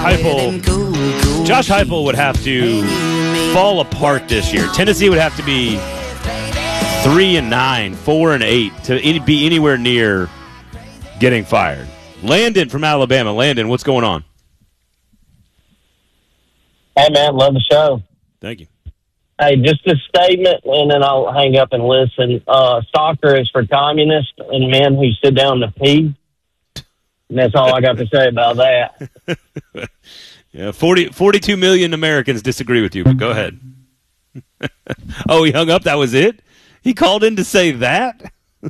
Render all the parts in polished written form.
Josh Heupel would have to fall apart this year. Tennessee would have to be 3-9, 4-8 to be anywhere near getting fired. Landon from Alabama. Landon, what's going on? Hey, man, love the show. Thank you. Hey, just a statement, and then I'll hang up and listen. Soccer is for communists and men who sit down to pee. And that's all I got to say about that. Yeah, 42 million Americans disagree with you, but go ahead. Oh, he hung up? That was it? He called in to say that?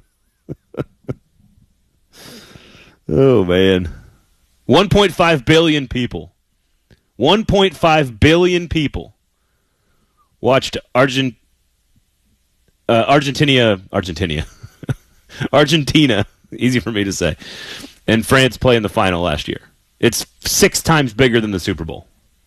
Oh, man. 1.5 billion people. 1.5 billion people watched Argentina, easy for me to say, and France play in the final last year. It's 6 times bigger than the Super Bowl.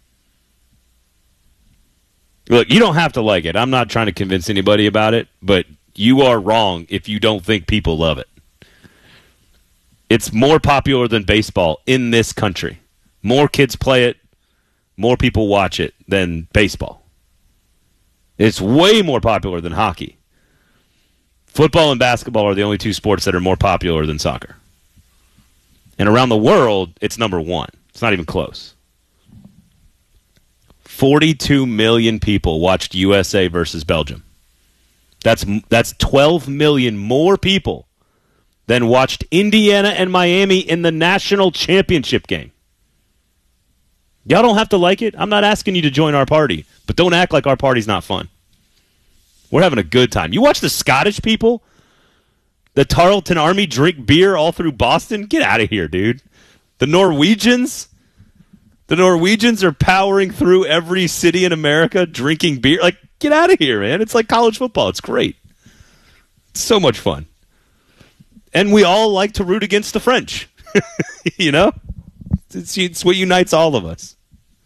Look, you don't have to like it. I'm not trying to convince anybody about it, but you are wrong if you don't think people love it. It's more popular than baseball in this country. More kids play it, more people watch it than baseball. It's way more popular than hockey. Football and basketball are the only 2 sports that are more popular than soccer. And around the world, it's number 1. It's not even close. 42 million people watched USA versus Belgium. That's 12 million more people than watched Indiana and Miami in the national championship game. Y'all don't have to like it. I'm not asking you to join our party, but don't act like our party's not fun. We're having a good time. You watch the Scottish people, the Tarleton Army drink beer all through Boston? Get out of here, dude. The Norwegians are powering through every city in America drinking beer. Like, get out of here, man. It's like college football. It's great. It's so much fun. And we all like to root against the French. You know? It's what unites all of us.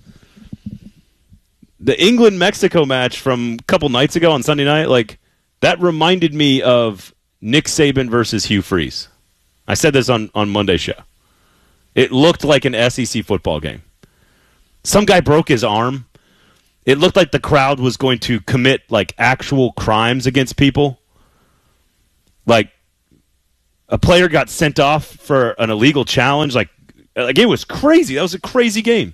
The England-Mexico match from a couple nights ago on Sunday night, like, that reminded me of Nick Saban versus Hugh Freeze. I said this on Monday's show. It looked like an SEC football game. Some guy broke his arm. It looked like the crowd was going to commit, like, actual crimes against people. Like, a player got sent off for an illegal challenge. Like, it was crazy. That was a crazy game.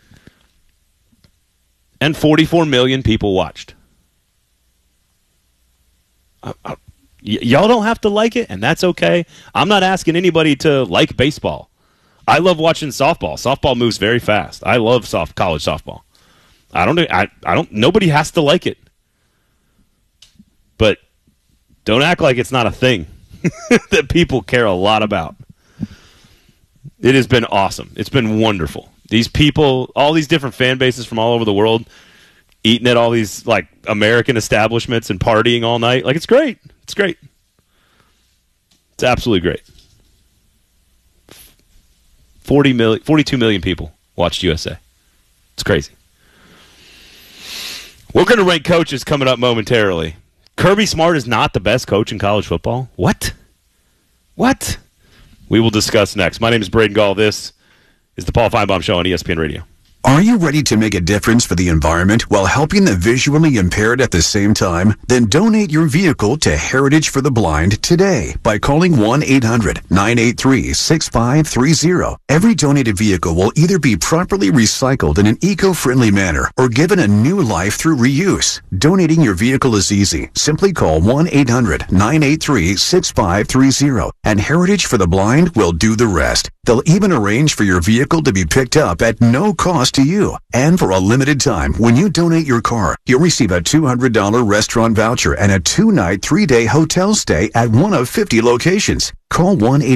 And 44 million people watched. Y'all don't have to like it, and that's okay. I'm not asking anybody to like baseball. I love watching softball. Softball moves very fast. I love college softball. Nobody has to like it. But don't act like it's not a thing that people care a lot about. It has been awesome. It's been wonderful. These people, all these different fan bases from all over the world, eating at all these, like, American establishments and partying all night. Like, it's great. It's great. It's absolutely great. 42 million people watched USA. It's crazy. We're going to rank coaches coming up momentarily. Kirby Smart is not the best coach in college football. What? We will discuss next. My name is Braden Gall. This is the Paul Feinbaum Show on ESPN Radio. Are you ready to make a difference for the environment while helping the visually impaired at the same time? Then donate your vehicle to Heritage for the Blind today by calling 1-800-983-6530. Every donated vehicle will either be properly recycled in an eco-friendly manner or given a new life through reuse. Donating your vehicle is easy. Simply call 1-800-983-6530 and Heritage for the Blind will do the rest. They'll even arrange for your vehicle to be picked up at no cost to you. And for a limited time, when you donate your car, you'll receive a $200 restaurant voucher and a 2-night, 3-day hotel stay at one of 50 locations. Call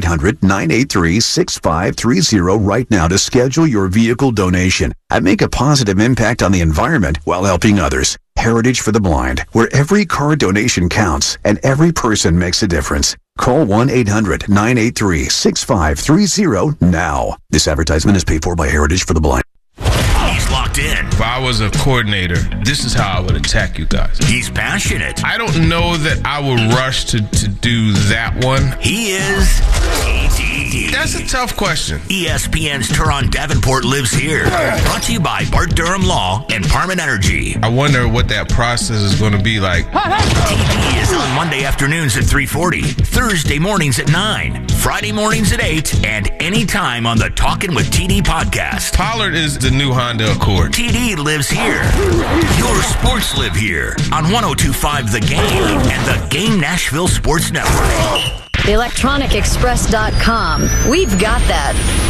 1-800-983-6530 right now to schedule your vehicle donation and make a positive impact on the environment while helping others. Heritage for the Blind, where every car donation counts and every person makes a difference. Call 1-800-983-6530 now. This advertisement is paid for by Heritage for the Blind. He's locked in. If I was a coordinator, this is how I would attack you guys. He's passionate. I don't know that I would rush to do that one. He is AD TD. That's a tough question. ESPN's Turon Davenport lives here. Brought to you by Bart Durham Law and Parman Energy. I wonder what that process is going to be like. TD is on Monday afternoons at 3:40, Thursday mornings at 9, Friday mornings at 8, and anytime on the Talkin' with TD podcast. Pollard is the new Honda Accord. TD lives here. Your sports live here on 102.5 The Game and the Game Nashville Sports Network. ElectronicExpress.com. We've got that.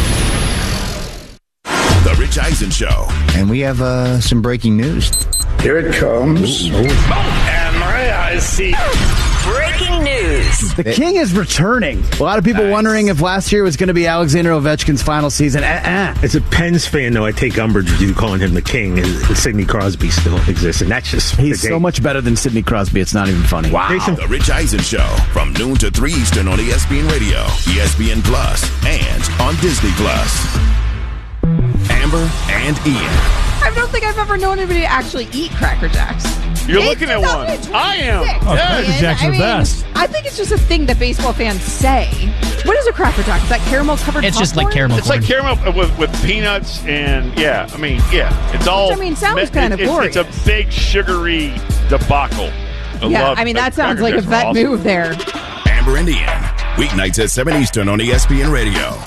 The Rich Eisen Show. And we have some breaking news. Here it comes. And my eyes see. Breaking news. The King is returning. A lot of people wondering if last year was going to be Alexander Ovechkin's final season. As a Pens fan, though, I take umbrage with you calling him the King. Sidney Crosby still exists, and that's just... He's so much better than Sidney Crosby, it's not even funny. Wow. The Rich Eisen Show from noon to 3 Eastern on ESPN Radio, ESPN Plus, and on Disney Plus. Amber and Ian. I don't think I've ever known anybody to actually eat Cracker Jacks. You're looking at one. I am. Cracker Jacks are the best. I think it's just a thing that baseball fans say. What is a Cracker Jack? Is that caramel covered popcorn? It's just like caramel. It's like caramel with peanuts and, it's all... Which, sounds kind of glorious. It's a big sugary debacle. That sounds like a vet move there. Amber and Ian, weeknights at 7 Eastern on ESPN Radio.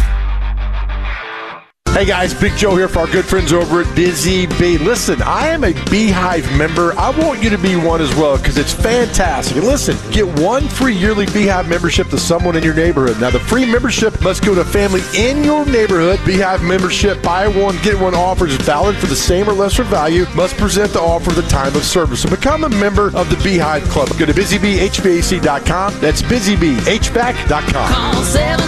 Hey guys, Big Joe here for our good friends over at Busy Bee. Listen, I am a Beehive member. I want you to be one as well because it's fantastic. And listen, get one free yearly Beehive membership to someone in your neighborhood. Now, the free membership must go to a family in your neighborhood. Beehive membership, buy one, get one offer is valid for the same or lesser value. Must present the offer at the time of service. So become a member of the Beehive Club. Go to busybeehvac.com. That's busybeehvac.com. Call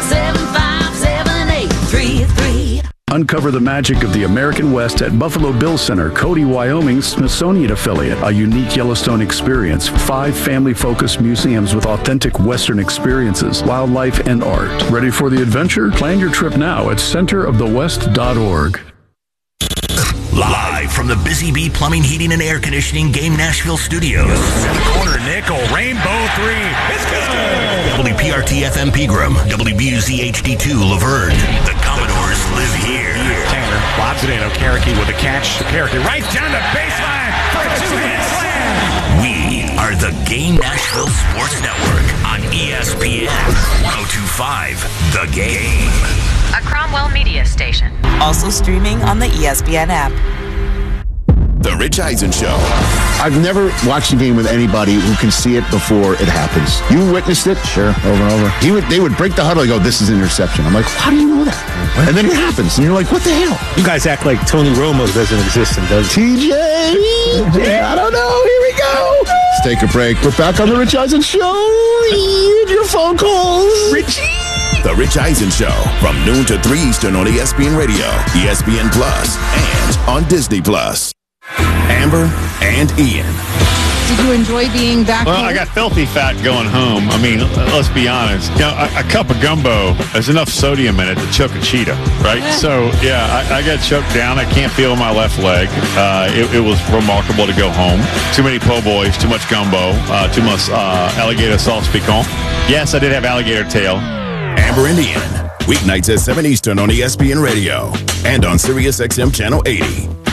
775-7833. Uncover the magic of the American West at Buffalo Bill Center, Cody, Wyoming's Smithsonian affiliate. A unique Yellowstone experience. 5 family-focused museums with authentic Western experiences, wildlife, and art. Ready for the adventure? Plan your trip now at centerofthewest.org. Live from the Busy Bee Plumbing, Heating, and Air Conditioning Game Nashville Studios. In the corner, Nickel, Rainbow 3. It's good. WPRT FM Pegram, WBUZ HD2 Laverne. The Commodores live here. Taylor lobs it in. Okereke with a catch. Okereke right down the baseline for a 2-hit slam. We are the Game Nashville Sports Network on ESPN 102.5 The Game. A Cromwell media station. Also streaming on the ESPN app. The Rich Eisen Show. I've never watched a game with anybody who can see it before it happens. You witnessed it? Sure, over and over. They would break the huddle and go, this is an interception. I'm like, how do you know that? What? And then it happens, and you're like, what the hell? You guys act like Tony Romo doesn't exist and does. TJ, I don't know. Here we go. Let's take a break. We're back on the Rich Eisen Show. Read your phone calls. Richie. The Rich Eisen Show from noon to 3 Eastern on ESPN Radio, ESPN Plus, and on Disney Plus. Amber and Ian. Did you enjoy being back Well, home? I got filthy fat going home. I mean, let's be honest. A cup of gumbo, there's enough sodium in it to choke a cheetah, right? So, I got choked down. I can't feel my left leg. It was remarkable to go home. Too many po' boys, too much gumbo, too much alligator sauce piquant. Yes, I did have alligator tail. Amber and Ian, weeknights at 7 Eastern on ESPN Radio and on Sirius XM Channel 80.